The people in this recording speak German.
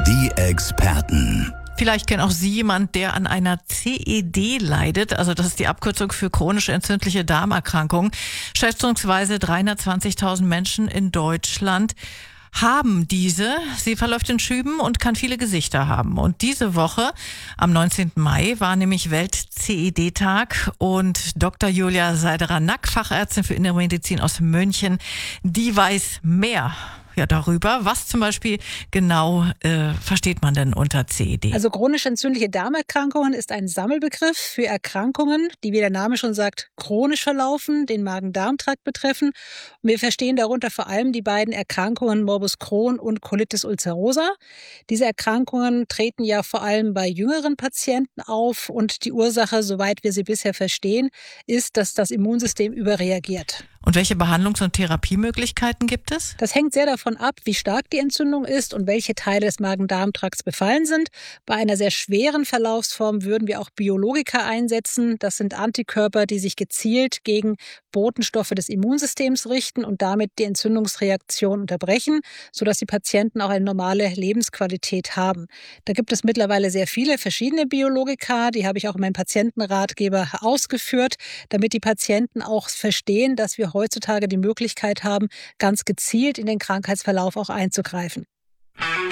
Die Experten. Vielleicht kennt auch Sie jemanden, der an einer CED leidet. Also das ist die Abkürzung für chronische entzündliche Darmerkrankung. Schätzungsweise 320.000 Menschen in Deutschland haben diese. Sie verläuft in Schüben und kann viele Gesichter haben. Und diese Woche, am 19. Mai, war nämlich Welt-CED-Tag und Dr. Julia Seiderer-Nack, Fachärztin für Innere Medizin aus München, die weiß mehr darüber. Was zum Beispiel genau versteht man denn unter CED? Also chronisch entzündliche Darmerkrankungen ist ein Sammelbegriff für Erkrankungen, die, wie der Name schon sagt, chronisch verlaufen, den Magen-Darm-Trakt betreffen. Und wir verstehen darunter vor allem die beiden Erkrankungen Morbus Crohn und Colitis ulcerosa. Diese Erkrankungen treten ja vor allem bei jüngeren Patienten auf und die Ursache, soweit wir sie bisher verstehen, ist, dass das Immunsystem überreagiert. Und welche Behandlungs- und Therapiemöglichkeiten gibt es? Das hängt sehr davon ab, wie stark die Entzündung ist und welche Teile des Magen-Darm-Trakts befallen sind. Bei einer sehr schweren Verlaufsform würden wir auch Biologika einsetzen. Das sind Antikörper, die sich gezielt gegen Botenstoffe des Immunsystems richten und damit die Entzündungsreaktion unterbrechen, sodass die Patienten auch eine normale Lebensqualität haben. Da gibt es mittlerweile sehr viele verschiedene Biologika. Die habe ich auch in meinem Patientenratgeber ausgeführt, damit die Patienten auch verstehen, dass wir heutzutage die Möglichkeit haben, ganz gezielt in den Krankheitsverlauf auch einzugreifen.